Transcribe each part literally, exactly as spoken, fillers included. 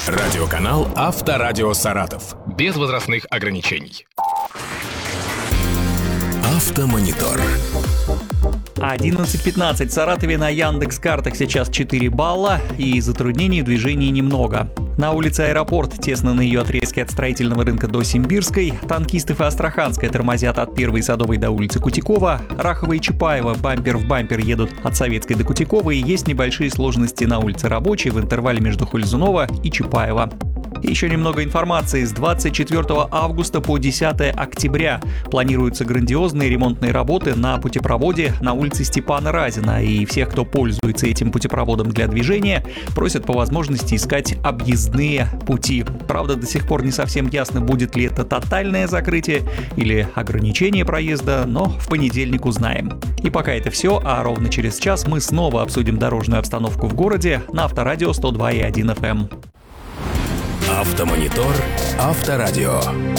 Радиоканал «Авторадио Саратов». Без возрастных ограничений. Автомонитор. одиннадцать пятнадцать в Саратове. На Яндекс.Картах сейчас четыре балла, и затруднений в движении немного. На улице Аэропорт, тесно на ее отрезке от Строительного рынка до Симбирской. Танкистов и Астраханская тормозят от Первой Садовой до улицы Кутякова. Рахова и Чапаева бампер в бампер едут от Советской до Кутякова, и есть небольшие сложности на улице Рабочей в интервале между Хользунова и Чапаева. Еще немного информации. С двадцать четвёртого августа по десятое октября планируются грандиозные ремонтные работы на путепроводе на улице Степана Разина. И всех, кто пользуется этим путепроводом для движения, просят по возможности искать объездные пути. Правда, до сих пор не совсем ясно, будет ли это тотальное закрытие или ограничение проезда, но в понедельник узнаем. И пока это все, а ровно через час мы снова обсудим дорожную обстановку в городе на Авторадио сто два и один эф эм. Автомонитор. Авторадио.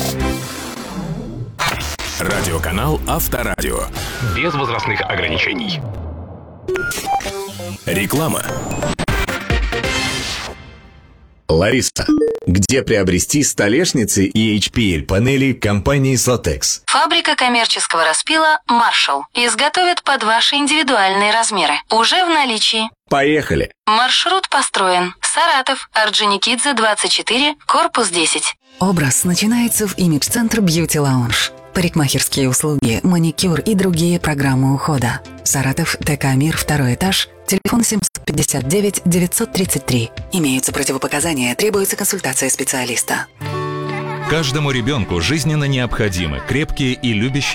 Радиоканал «Авторадио». Без возрастных ограничений. Реклама. Лариса, где приобрести столешницы и эйч пи эль-панели компании Sotex? Фабрика коммерческого распила «Маршалл» изготовит под ваши индивидуальные размеры. Уже в наличии. Поехали! Маршрут построен. Саратов, Орджоникидзе, двадцать четыре, корпус десять. Образ начинается в имидж-центр Beauty Lounge. Парикмахерские услуги, маникюр и другие программы ухода. Саратов, ТК «Мир», второй этаж, телефон семьсот пятьдесят девять девятьсот тридцать три. Имеются противопоказания, требуется консультация специалиста. Каждому ребенку жизненно необходимы крепкие и любящие